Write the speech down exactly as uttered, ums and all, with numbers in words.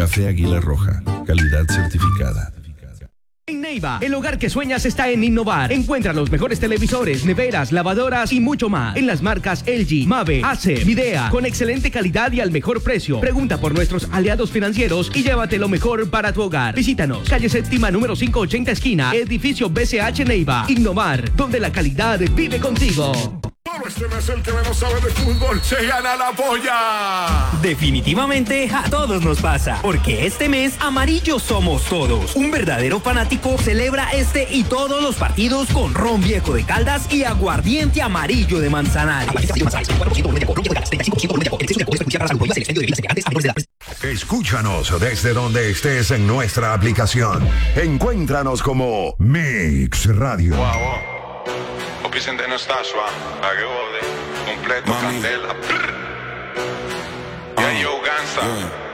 Café Águila Roja, calidad certificada. En Neiva, el hogar que sueñas está en innovar. Encuentra los mejores televisores, neveras, lavadoras y mucho más en las marcas L G, Mave, Acer, Midea, con excelente calidad y al mejor precio. Pregunta por nuestros aliados financieros y llévate lo mejor para tu hogar. Visítanos, calle séptima número quinientos ochenta esquina, edificio B C H Neiva. Innovar, donde la calidad vive contigo. Solo este mes el que menos sabe de fútbol se gana la polla. Definitivamente a todos nos pasa, porque este mes amarillo somos todos. Un verdadero fanático celebra este y todos los partidos con ron viejo de Caldas y aguardiente amarillo de Manzanares. Escúchanos desde donde estés en nuestra aplicación. Encuéntranos como Mix Radio. Wow, wow. Vicente no está suave, a que bode, completo, candela. Y ahí yo, Gansa.